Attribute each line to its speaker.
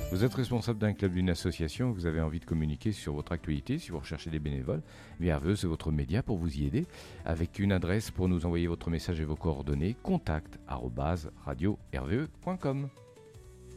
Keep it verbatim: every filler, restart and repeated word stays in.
Speaker 1: Vous êtes responsable d'un club, d'une association, vous avez envie de communiquer sur votre actualité, si vous recherchez des bénévoles, bien R V E, c'est votre média pour vous y aider, avec une adresse pour nous envoyer votre message et vos coordonnées, contact arobase radio r v e point com.